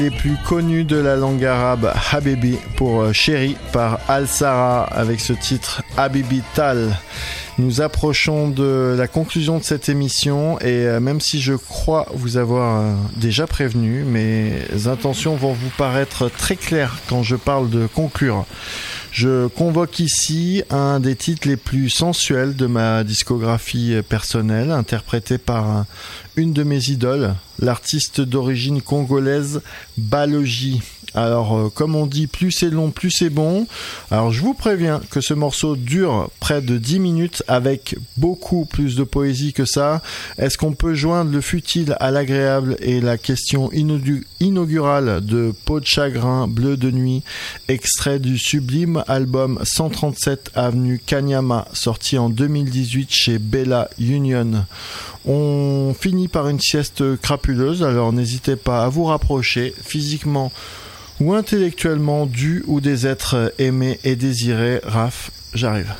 Les plus connus de la langue arabe, Habibi pour chéri par Al-Sara avec ce titre Habibi Tal. Nous approchons de la conclusion de cette émission et même si je crois vous avoir déjà prévenu, mes intentions vont vous paraître très claires quand je parle de conclure. Je convoque ici un des titres les plus sensuels de ma discographie personnelle, interprété par une de mes idoles, l'artiste d'origine congolaise Balogi. Alors, comme on dit, plus c'est long, plus c'est bon. Alors, je vous préviens que ce morceau dure près de 10 minutes avec beaucoup plus de poésie que ça. Est-ce qu'on peut joindre le futile à l'agréable et la question inaugurale de Peau de chagrin, bleu de nuit, extrait du sublime album 137 avenue Kanyama, sorti en 2018 chez Bella Union. On finit par une sieste crapuleuse, alors n'hésitez pas à vous rapprocher physiquement ou intellectuellement du ou des êtres aimés et désirés. Raph, j'arrive.